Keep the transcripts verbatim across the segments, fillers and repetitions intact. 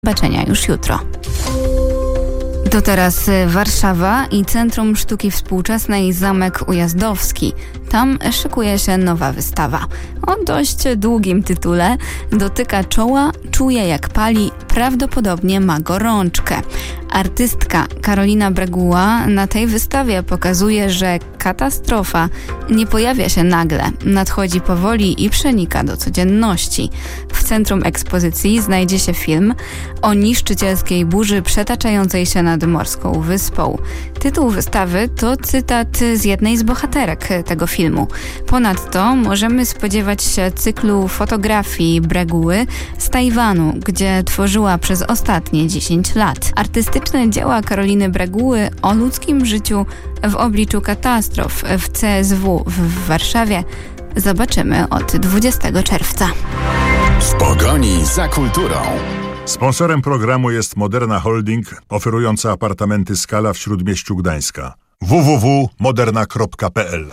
zobaczenia już jutro. To teraz Warszawa i Centrum Sztuki Współczesnej Zamek Ujazdowski. Tam szykuje się nowa wystawa. O dość długim tytule. Dotyka czoła, czuje jak pali, prawdopodobnie ma gorączkę. Artystka Karolina Breguła na tej wystawie pokazuje, że katastrofa nie pojawia się nagle, nadchodzi powoli i przenika do codzienności. W centrum ekspozycji znajdzie się film o niszczycielskiej burzy przetaczającej się nad morską wyspą. Tytuł wystawy to cytat z jednej z bohaterek tego filmu. Ponadto możemy spodziewać się cyklu fotografii Breguły z Tajwanu, gdzie tworzyła przez ostatnie dziesięć lat. Artystyczne dzieła Karoliny Breguły o ludzkim życiu w obliczu katastrof w C S W w Warszawie zobaczymy od dwudziestego czerwca. W pogoni za kulturą. Sponsorem programu jest Moderna Holding, oferująca apartamenty Skala w Śródmieściu Gdańska. w w w kropka moderna kropka p l.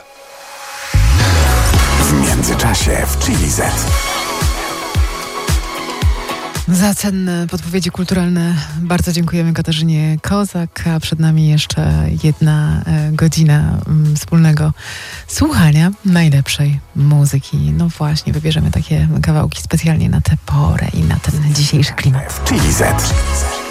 W międzyczasie w Chili Z. Za cenne podpowiedzi kulturalne bardzo dziękujemy Katarzynie Kozak, a przed nami jeszcze jedna godzina wspólnego słuchania najlepszej muzyki. No właśnie, wybierzemy takie kawałki specjalnie na tę porę i na ten dzisiejszy klimat. W Chili Z.